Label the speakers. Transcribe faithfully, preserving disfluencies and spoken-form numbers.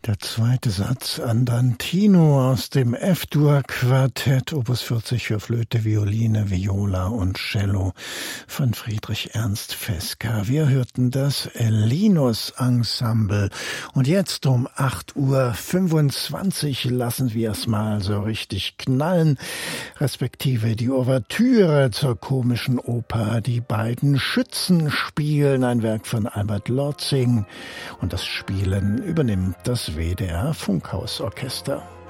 Speaker 1: Der zweite Satz Andantino aus dem F-Dur-Quartett, Opus vierzig für Flöte, Violine, Viola und Cello von Friedrich Ernst Fesca. Wir hörten das Linus Ensemble. Und jetzt um acht Uhr fünfundzwanzig lassen wir es mal so richtig knallen, respektive die Ouvertüre zur komischen Oper Die beiden Schützen spielen, ein Werk von Albert Lorzing. Und das Spielen übernimmt das W D R Funkhausorchester.